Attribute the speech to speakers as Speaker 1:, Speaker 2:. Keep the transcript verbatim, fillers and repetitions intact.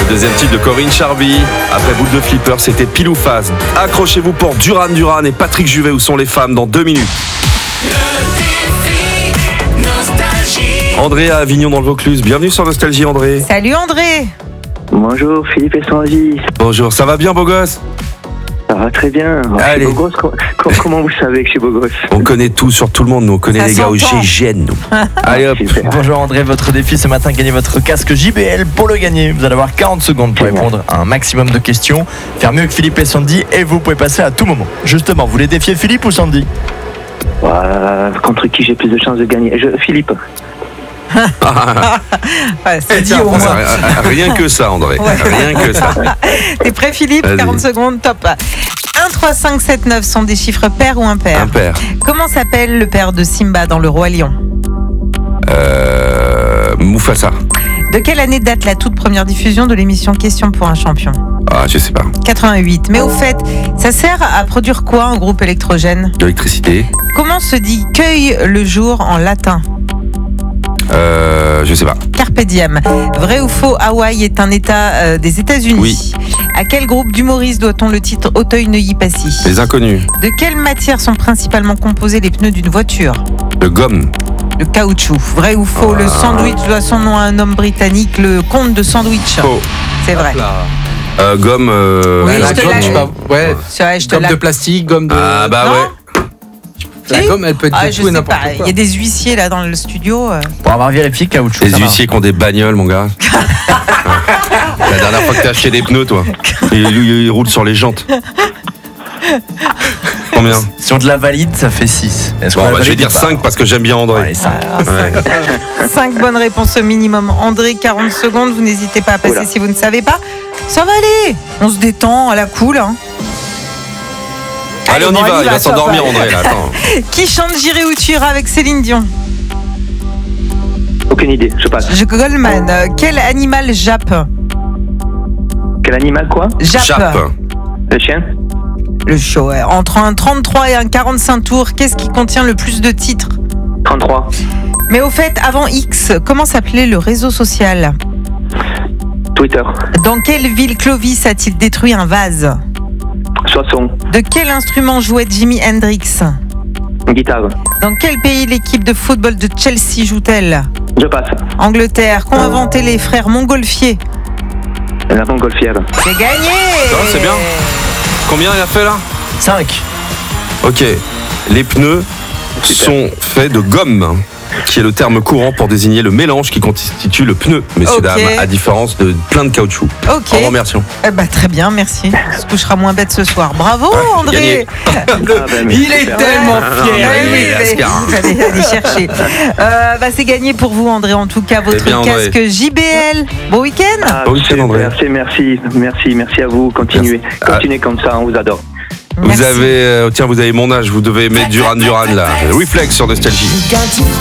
Speaker 1: Deuxième titre de Corinne Charby. Après Boule de Flipper, c'était Pile ou Face. Accrochez-vous pour Duran Duran et Patrick Juvet. Où sont les femmes dans deux minutes. André à Avignon dans le Vaucluse. Bienvenue sur Nostalgie, André.
Speaker 2: Salut André.
Speaker 3: Bonjour Philippe et Sandy.
Speaker 1: Bonjour, ça va bien, beau gosse?
Speaker 3: Ça va très bien.
Speaker 1: Allez.
Speaker 3: Je suis beau gosse. Comment, comment vous savez que je suis beau gosse?
Speaker 1: On connaît tout sur tout le monde, nous. On connaît
Speaker 2: Ça
Speaker 1: les gars au
Speaker 2: s'entend.
Speaker 1: G G N, nous. Allez hop.
Speaker 3: Super.
Speaker 4: Bonjour André, votre défi ce matin, gagner votre casque J B L. Pour le gagner, vous allez avoir quarante secondes pour
Speaker 3: Génial.
Speaker 4: répondre à un maximum de questions, faire mieux que Philippe et Sandy, et vous pouvez passer à tout moment. Justement, vous voulez défier Philippe ou Sandy?
Speaker 3: Voilà, contre qui j'ai plus de chances de gagner? Je, Philippe.
Speaker 2: Ouais, c'est dit
Speaker 1: Tiens,
Speaker 2: au moins.
Speaker 1: ça, rien que ça, André.
Speaker 2: Ouais.
Speaker 1: Rien que ça.
Speaker 2: T'es prêt Philippe?
Speaker 1: Vas-y.
Speaker 2: quarante secondes, top. un, trois, cinq, sept, neuf sont des chiffres pairs ou impairs?
Speaker 1: Impair.
Speaker 2: Comment s'appelle le père de Simba dans Le Roi Lion?
Speaker 1: Euh, Mufasa.
Speaker 2: De quelle année date la toute première diffusion de l'émission Question pour un champion?
Speaker 1: Ah, je sais pas.
Speaker 2: quatre-vingt-huit. Mais au fait, ça sert à produire quoi un groupe électrogène?
Speaker 1: De l'électricité.
Speaker 2: Comment se dit cueille le jour en latin?
Speaker 1: Euh, je sais pas.
Speaker 2: Carpe diem. Vrai ou faux, Hawaï est un état euh, des États-Unis?
Speaker 1: Oui.
Speaker 2: À quel groupe d'humoristes doit-on le titre Auteuil-Neuilly-Passy?
Speaker 1: Les inconnus.
Speaker 2: De quelle matière sont principalement composés les pneus d'une voiture?
Speaker 1: Le gomme.
Speaker 2: Le caoutchouc. Vrai ou faux, le sandwich doit son nom à un homme britannique, le comte de Sandwich?
Speaker 1: Faux.
Speaker 2: C'est vrai.
Speaker 1: Euh, gomme. Euh,
Speaker 2: Oui,
Speaker 1: la
Speaker 2: je te
Speaker 1: gomme,
Speaker 2: l'ai-
Speaker 1: je sais pas.
Speaker 5: Ouais,
Speaker 2: C'est vrai, je te
Speaker 5: gomme
Speaker 2: la...
Speaker 5: de plastique, gomme de.
Speaker 1: Ah bah
Speaker 2: Non
Speaker 1: ouais.
Speaker 5: La
Speaker 2: Si
Speaker 5: gomme, elle peut être
Speaker 2: Ah,
Speaker 5: de
Speaker 2: je
Speaker 5: tout et
Speaker 2: sais
Speaker 5: n'importe
Speaker 2: pas. Il
Speaker 5: quoi.
Speaker 2: y a des huissiers là dans le studio. euh.
Speaker 4: Pour avoir vérifié caoutchouc.
Speaker 1: Les
Speaker 4: ça va.
Speaker 1: huissiers qui ont des bagnoles, mon gars. La dernière fois que t'as acheté des pneus, toi. Et lui, il roule sur les jantes. Combien?
Speaker 4: Si on te la valide, ça fait six. Est-ce qu'on
Speaker 1: Bon,
Speaker 4: la
Speaker 1: bah, je vais
Speaker 4: valide
Speaker 1: dire
Speaker 4: ou pas?
Speaker 1: cinq parce que j'aime bien André.
Speaker 4: Allez, cinq.
Speaker 1: Ouais.
Speaker 2: cinq bonnes réponses au minimum. André, quarante secondes. Vous n'hésitez pas à passer
Speaker 3: Oula.
Speaker 2: si vous ne savez pas. Ça va aller. On se détend à la cool. Hein.
Speaker 1: Allez, on y
Speaker 2: bon,
Speaker 1: va. Il va
Speaker 2: top.
Speaker 1: s'endormir, André, là. Attends.
Speaker 2: Qui chante J'irai où tu iras avec Céline Dion?
Speaker 3: Aucune idée, je passe.
Speaker 2: Je Goldman. Euh, Quel animal jappe?
Speaker 3: Quel animal quoi?
Speaker 2: Jappe.
Speaker 1: Chape.
Speaker 3: Le chien?
Speaker 2: Le show. ouais. Entre un trente-trois et un quarante-cinq tours, qu'est-ce qui contient le plus de titres?
Speaker 3: trente-trois.
Speaker 2: Mais au fait, avant X, comment s'appelait le réseau social?
Speaker 3: Twitter.
Speaker 2: Dans quelle ville Clovis a-t-il détruit un vase?
Speaker 3: Soissons.
Speaker 2: De quel instrument jouait Jimi Hendrix?
Speaker 3: Guitare.
Speaker 2: Dans quel pays l'équipe de football de Chelsea joue-t-elle?
Speaker 3: Je passe.
Speaker 2: Angleterre. Qu'ont inventé les frères Montgolfier?
Speaker 3: La montgolfière.
Speaker 2: C'est gagné.
Speaker 1: Non, c'est bien. Combien il a fait là?
Speaker 4: cinq.
Speaker 1: Ok. Les pneus
Speaker 3: Super.
Speaker 1: sont faits de gomme, qui est le terme courant pour désigner le mélange qui constitue le pneu, messieurs,
Speaker 2: Ok.
Speaker 1: dames, à différence de plein de caoutchouc.
Speaker 2: Ok.
Speaker 1: Au revoir, merci.
Speaker 2: Eh ben, très bien, merci. On se couchera moins bête ce soir. Bravo,
Speaker 1: j'ai
Speaker 2: André.
Speaker 1: gagné.
Speaker 3: Ah, ben, mais
Speaker 5: Il est
Speaker 3: super.
Speaker 5: tellement
Speaker 2: Ah,
Speaker 5: fier.
Speaker 2: oui,
Speaker 1: oui,
Speaker 2: mais
Speaker 1: Ascar.
Speaker 2: il fallait aller chercher. Euh, bah, c'est gagné pour vous, André. En tout cas, votre
Speaker 1: Eh bien, André.
Speaker 2: casque J B L. Bon week-end.
Speaker 3: Ah,
Speaker 1: Bon week-end,
Speaker 3: super,
Speaker 1: André.
Speaker 3: merci, merci, merci, merci à vous. Continuez,
Speaker 1: Merci.
Speaker 3: continuez comme ça, on vous adore.
Speaker 1: Vous
Speaker 2: Merci.
Speaker 1: avez, euh, tiens, vous avez mon âge, vous devez mettre Duran Duran là. Reflex sur Nostalgie.